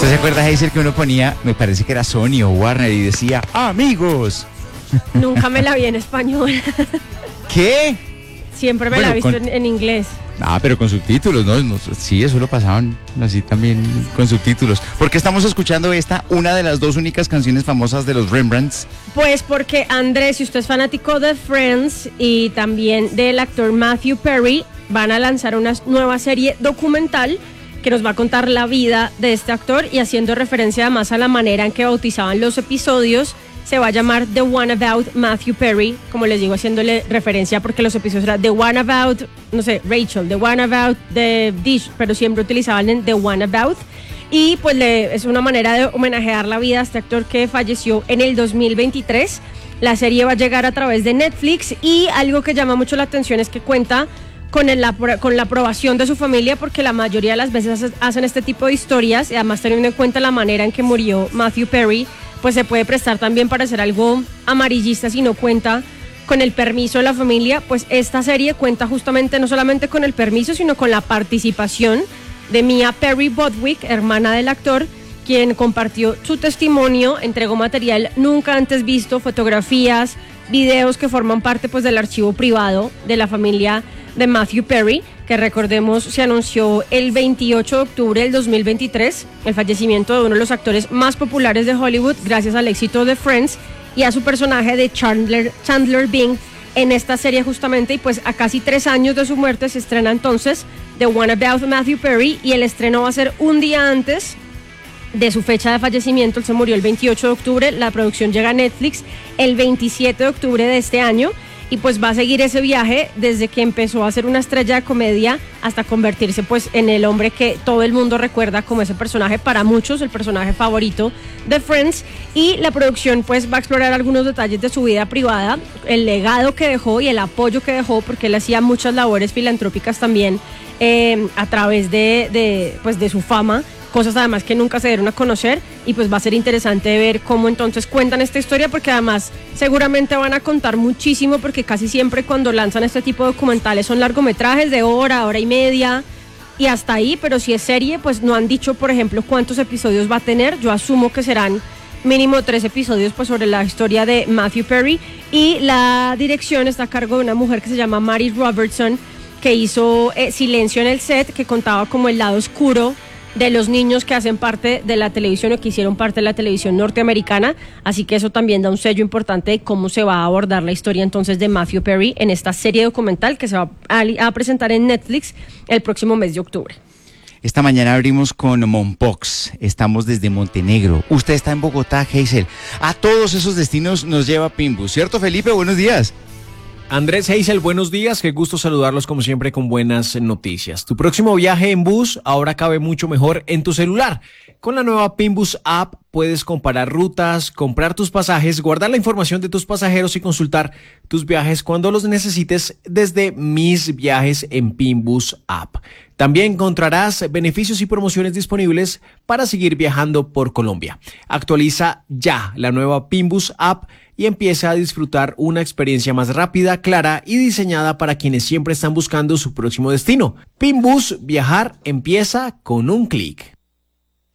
¿Usted se acuerda, Hazel, que uno ponía, me parece que era Sony o Warner, y decía, amigos? Nunca me la vi en español. ¿Qué? Siempre me la he visto en inglés. Ah, pero con subtítulos, ¿no? Sí, eso lo pasaban así también con subtítulos. ¿Por qué estamos escuchando una de las dos únicas canciones famosas de los Rembrandts? Pues porque Andrés, si usted es fanático de Friends y también del actor Matthew Perry, van a lanzar una nueva serie documental que nos va a contar la vida de este actor, y haciendo referencia además a la manera en que bautizaban los episodios, se va a llamar The One About Matthew Perry, como les digo, haciéndole referencia porque los episodios eran The One About, no sé, Rachel, The One About The Dish, pero siempre utilizaban en The One About. Y pues es una manera de homenajear la vida a este actor que falleció en el 2023. La serie va a llegar a través de Netflix, y algo que llama mucho la atención es que cuenta con la aprobación de su familia, porque la mayoría de las veces hacen este tipo de historias, y además teniendo en cuenta la manera en que murió Matthew Perry, pues se puede prestar también para hacer algo amarillista si no cuenta con el permiso de la familia. Pues esta serie cuenta justamente no solamente con el permiso, sino con la participación de Mia Perry Bodwick, hermana del actor, quien compartió su testimonio, entregó material nunca antes visto, fotografías, videos que forman parte pues del archivo privado de la familia de Matthew Perry, que recordemos se anunció el 28 de octubre del 2023, el fallecimiento de uno de los actores más populares de Hollywood gracias al éxito de Friends y a su personaje de Chandler Bing en esta serie justamente. Y pues a casi 3 años de su muerte se estrena entonces The One About Matthew Perry, y el estreno va a ser un día antes de su fecha de fallecimiento. Él se murió el 28 de octubre, la producción llega a Netflix el 27 de octubre de este año, y pues va a seguir ese viaje desde que empezó a ser una estrella de comedia hasta convertirse pues en el hombre que todo el mundo recuerda como ese personaje, para muchos el personaje favorito de Friends. Y la producción pues va a explorar algunos detalles de su vida privada, el legado que dejó y el apoyo que dejó, porque él hacía muchas labores filantrópicas también a través de su fama, cosas además que nunca se dieron a conocer. Y pues va a ser interesante ver cómo entonces cuentan esta historia, porque además seguramente van a contar muchísimo, porque casi siempre cuando lanzan este tipo de documentales son largometrajes de hora y media y hasta ahí, pero si es serie pues no han dicho, por ejemplo, cuántos episodios va a tener. Yo asumo que serán mínimo 3 episodios pues sobre la historia de Matthew Perry, y la dirección está a cargo de una mujer que se llama Mary Robertson, que hizo Silencio en el Set, que contaba como el lado oscuro de los niños que hacen parte de la televisión o que hicieron parte de la televisión norteamericana. Así que eso también da un sello importante de cómo se va a abordar la historia entonces de Matthew Perry en esta serie documental que se va a presentar en Netflix el próximo mes de octubre. Esta mañana abrimos con Mompox, estamos desde Montenegro. Usted está en Bogotá, Hazel. A todos esos destinos nos lleva Pimbus, ¿cierto, Felipe? Buenos días. Andrés, Hazel, buenos días, qué gusto saludarlos como siempre con buenas noticias. Tu próximo viaje en bus ahora cabe mucho mejor en tu celular. Con la nueva Pimbus App puedes comparar rutas, comprar tus pasajes, guardar la información de tus pasajeros y consultar tus viajes cuando los necesites desde Mis Viajes en Pimbus App. También encontrarás beneficios y promociones disponibles para seguir viajando por Colombia. Actualiza ya la nueva Pimbus App y empieza a disfrutar una experiencia más rápida, clara y diseñada para quienes siempre están buscando su próximo destino. Pimbus, viajar empieza con un clic.